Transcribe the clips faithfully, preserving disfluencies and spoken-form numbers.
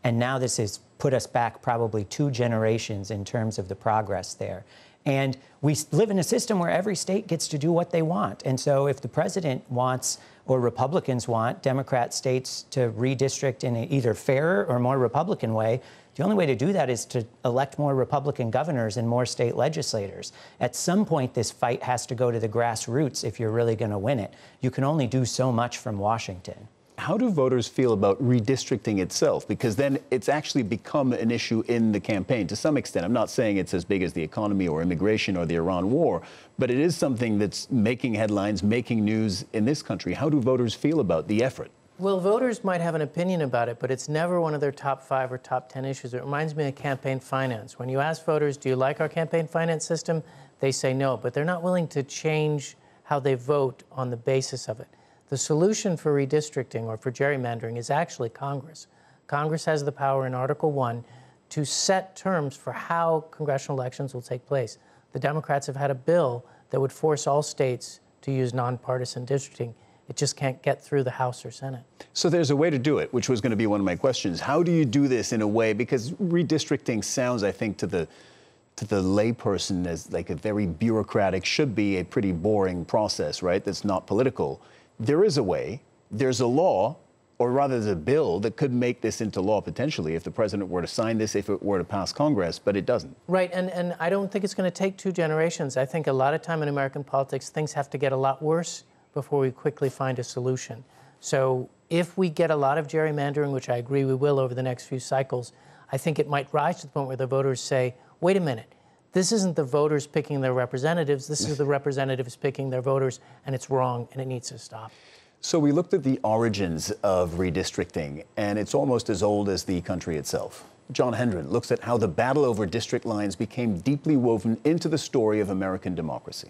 And now this has put us back probably two generations in terms of the progress there. And we live in a system where every state gets to do what they want. And so if the president wants, or Republicans want, Democrat states to redistrict in an either fairer or more Republican way, the only way to do that is to elect more Republican governors and more state legislators. At some point, this fight has to go to the grassroots if you're really going to win it. You can only do so much from Washington. How do voters feel about redistricting itself? Because then it's actually become an issue in the campaign to some extent. I'm not saying it's as big as the economy or immigration or the Iran war, but it is something that's making headlines, making news in this country. How do voters feel about the effort? Well, voters might have an opinion about it, but it's never one of their top five or top ten issues. It reminds me of campaign finance. When you ask voters, do you like our campaign finance system? They say no, but they're not willing to change how they vote on the basis of it. The solution for redistricting or for gerrymandering is actually Congress. Congress has the power in Article one to set terms for how congressional elections will take place. The Democrats have had a bill that would force all states to use nonpartisan districting. It just can't get through the House or Senate. So there's a way to do it, which was going to be one of my questions. How do you do this in a way, because redistricting sounds, I think, to the to the layperson as like a very bureaucratic, should be a pretty boring process, right? That's not political. There is a way, there's a law, or rather there's a bill that could make this into law potentially if the president were to sign this, if it were to pass Congress, but it doesn't. Right, and, and I don't think it's going to take two generations. I think a lot of time in American politics, things have to get a lot worse before we quickly find a solution. So if we get a lot of gerrymandering, which I agree we will over the next few cycles, I think it might rise to the point where the voters say, wait a minute, this isn't the voters picking their representatives, this is the representatives picking their voters, and it's wrong, and it needs to stop. So we looked at the origins of redistricting, and it's almost as old as the country itself. John Hendren looks at how the battle over district lines became deeply woven into the story of American democracy.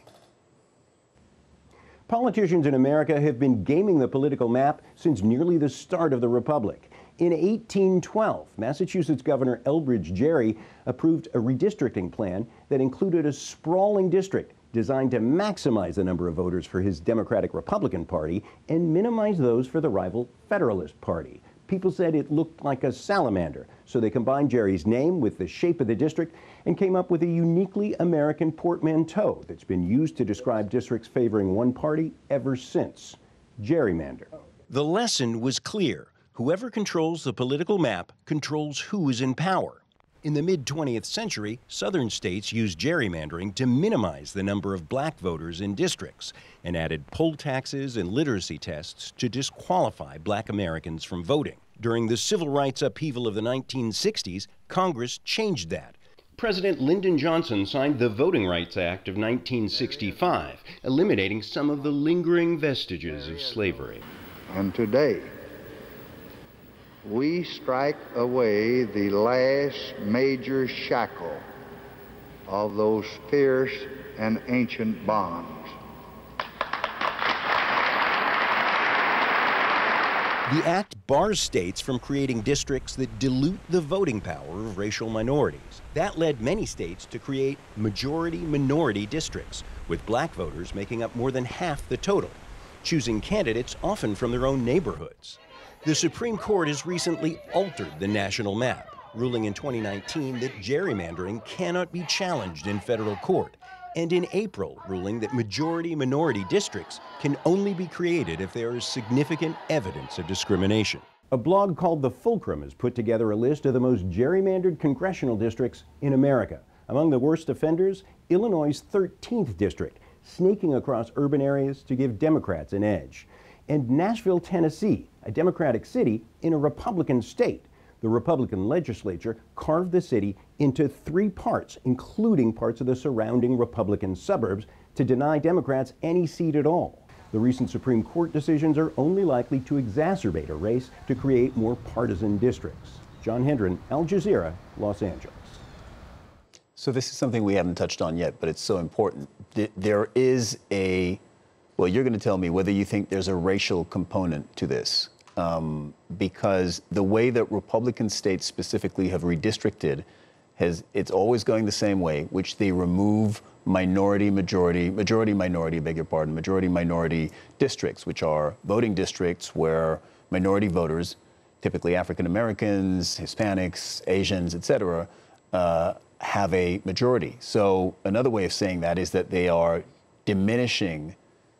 Politicians in America have been gaming the political map since nearly the start of the Republic. In eighteen twelve, Massachusetts Governor Elbridge Gerry approved a redistricting plan that included a sprawling district designed to maximize the number of voters for his Democratic-Republican Party and minimize those for the rival Federalist Party. People said it looked like a salamander, so they combined Gerry's name with the shape of the district and came up with a uniquely American portmanteau that's been used to describe districts favoring one party ever since: gerrymander. The lesson was clear. Whoever controls the political map controls who is in power. In the mid twentieth century, southern states used gerrymandering to minimize the number of black voters in districts and added poll taxes and literacy tests to disqualify black Americans from voting. During the civil rights upheaval of the nineteen sixties, Congress changed that. President Lyndon Johnson signed the Voting Rights Act of nineteen sixty-five, eliminating some of the lingering vestiges of slavery. And today, we strike away the last major shackle of those fierce and ancient bonds. The act bars states from creating districts that dilute the voting power of racial minorities. That led many states to create majority-minority districts, with black voters making up more than half the total, choosing candidates often from their own neighborhoods. The Supreme Court has recently altered the national map, ruling in twenty nineteen that gerrymandering cannot be challenged in federal court, and in April ruling that majority-minority districts can only be created if there is significant evidence of discrimination. A blog called The Fulcrum has put together a list of the most gerrymandered congressional districts in America. Among the worst offenders, Illinois' thirteenth district, sneaking across urban areas to give Democrats an edge. And Nashville, Tennessee, a Democratic city in a Republican state. The Republican legislature carved the city into three parts, including parts of the surrounding Republican suburbs, to deny Democrats any seat at all. The recent Supreme Court decisions are only likely to exacerbate a race to create more partisan districts. John Hendren, Al Jazeera, Los Angeles. So this is something we haven't touched on yet, but it's so important. There is a, well, you're going to tell me whether you think there's a racial component to this. Um, because the way that Republican states specifically have redistricted, has it's always going the same way, which they remove minority, majority, majority, minority, beg your pardon, majority, minority districts, which are voting districts where minority voters typically African Americans, Hispanics, Asians, et cetera, uh, have a majority. So another way of saying that is that they are diminishing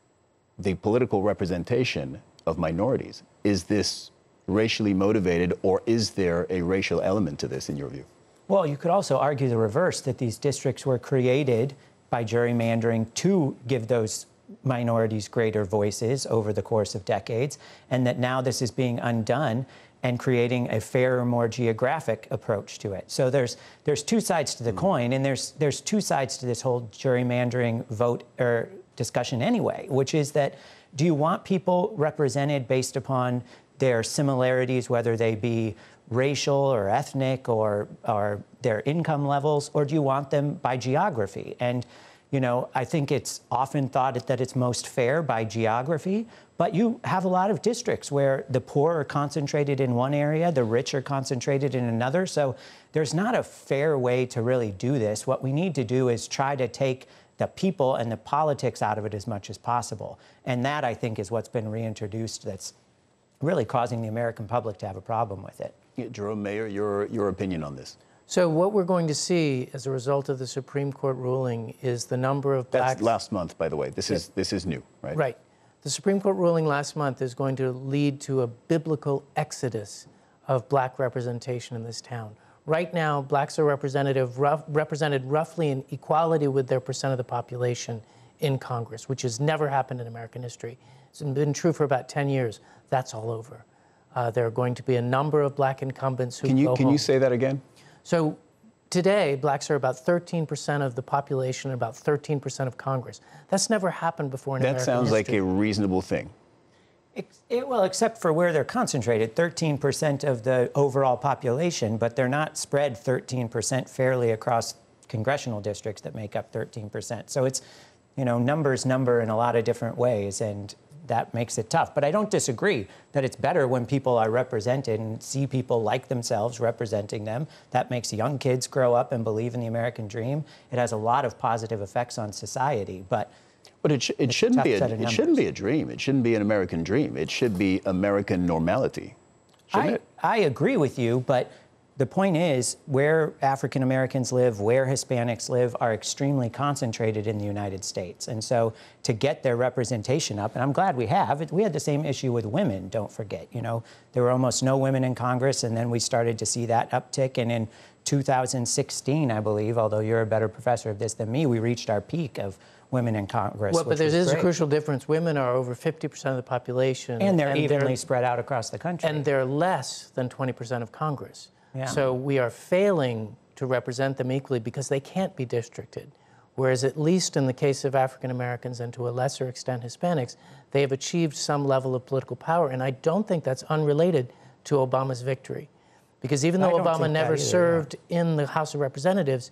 the political representation of minorities. Is this racially motivated, or is there a racial element to this, in your view? Well, you could also argue the reverse, that these districts were created by gerrymandering to give those minorities greater voices over the course of decades, and that now this is being undone and creating a fairer, more geographic approach to it. So there's there's two sides to the mm. coin, and there's there's two sides to this whole gerrymandering vote or discussion anyway, which is that, do you want people represented based upon their similarities, whether they be racial or ethnic or or their income levels, or do you want them by geography? And you know, I think it's often thought that it's most fair by geography, but you have a lot of districts where the poor are concentrated in one area, the rich are concentrated in another. So there's not a fair way to really do this. What we need to do is try to take the people and the politics out of it as much as possible. And that, I think, is what's been reintroduced that's really causing the American public to have a problem with it. Yeah, Jerome Mayer, your, your opinion on this? So what we're going to see as a result of the Supreme Court ruling is the number of blacks... That's last month, by the way. This is, this is new, right? Right. The Supreme Court ruling last month is going to lead to a biblical exodus of black representation in this town. Right now, blacks are representative, rough, represented roughly in equality with their percent of the population in Congress, which has never happened in American history. It's been true for about ten years. That's all over. Uh, there are going to be a number of black incumbents who can you, go Can home. you say that again? So today, blacks are about thirteen percent of the population and about thirteen percent of Congress. That's never happened before in that American sounds history. like a reasonable thing. It, it, well, except for where they're concentrated, thirteen percent of the overall population, but they're not spread thirteen percent fairly across congressional districts that make up thirteen percent. So it's, you know, numbers number in a lot of different ways, and that makes it tough. But I don't disagree that it's better when people are represented and see people like themselves representing them. That makes young kids grow up and believe in the American dream. It has a lot of positive effects on society, but But it, sh it shouldn't be a, it shouldn't be a dream. It shouldn't be an American dream. It should be American normality, shouldn't I, it? I agree with you, but the point is, where African Americans live, where Hispanics live, are extremely concentrated in the United States. And so to get their representation up, and I'm glad we have, we had the same issue with women, don't forget. You know, there were almost no women in Congress, and then we started to see that uptick. And in two thousand sixteen, I believe, although you're a better professor of this than me, we reached our peak of women in Congress. Well, but there is great. a crucial difference. Women are over fifty percent of the population. And they're and evenly they're, spread out across the country. And they're less than twenty percent of Congress. Yeah. So we are failing to represent them equally because they can't be districted. Whereas at least in the case of African Americans and to a lesser extent Hispanics, they have achieved some level of political power. And I don't think that's unrelated to Obama's victory. Because even though Obama never either, served yeah. in the House of Representatives,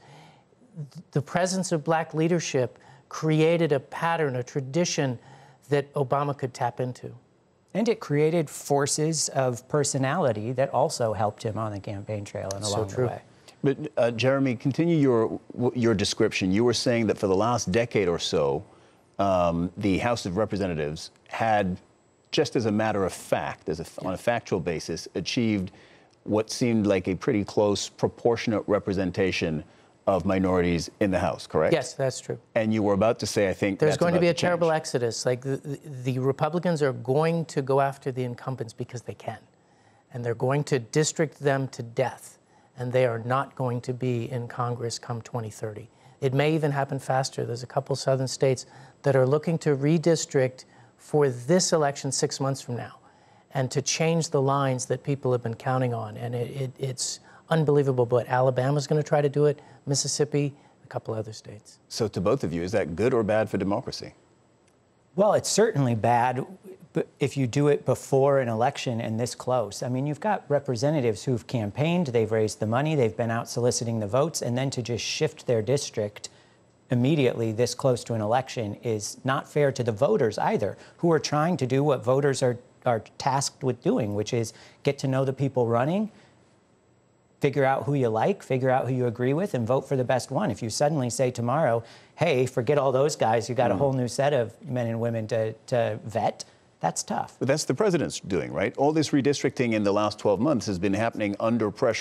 the presence of black leadership created a pattern, a tradition that Obama could tap into. And it created forces of personality that also helped him on the campaign trail and along So true. the way. But uh, Jeremy, continue your your description. You were saying that for the last decade or so, um, the House of Representatives had, just as a matter of fact, as a, on a factual basis, achieved what seemed like a pretty close proportionate representation of minorities in the House, correct? Yes, that's true. And you were about to say, I think There's that's going to about be a change. terrible exodus. Like the, the, the Republicans are going to go after the incumbents because they can. And they're going to district them to death. And they are not going to be in Congress come twenty thirty. It may even happen faster. There's a couple southern states that are looking to redistrict for this election six months from now and to change the lines that people have been counting on. And it, it, it's unbelievable, but Alabama's going to try to do it, Mississippi, a couple other states. So to both of you, is that good or bad for democracy? Well, it's certainly bad if you do it before an election and this close. I mean, you've got representatives who've campaigned, they've raised the money, they've been out soliciting the votes, and then to just shift their district immediately this close to an election is not fair to the voters either, who are trying to do what voters are, are tasked with doing, which is get to know the people running, figure out who you like, figure out who you agree with, and vote for the best one. If you suddenly say tomorrow, hey, forget all those guys, you got mm. a whole new set of men and women to, to vet, That's tough. But that's the president's doing, right? All this redistricting in the last twelve months has been happening under pressure